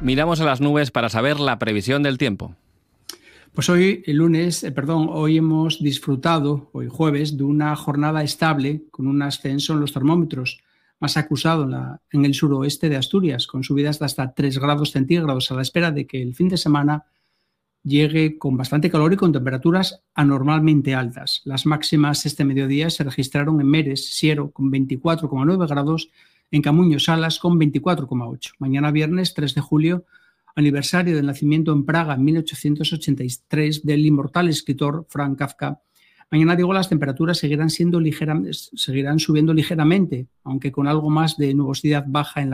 Miramos a las nubes para saber la previsión del tiempo. Pues hoy hemos disfrutado, hoy jueves, de una jornada estable con un ascenso en los termómetros, más acusado en el suroeste de Asturias, con subidas de hasta 3 grados centígrados, a la espera de que el fin de semana llegue con bastante calor y con temperaturas anormalmente altas. Las máximas este mediodía se registraron en Meres, Siero, con 24,9 grados, en Camuño, Salas, con 24,8. Mañana viernes 3 de julio, aniversario del nacimiento en Praga en 1883 del inmortal escritor Franz Kafka. Mañana, las temperaturas seguirán subiendo ligeramente, aunque con algo más de nubosidad baja en la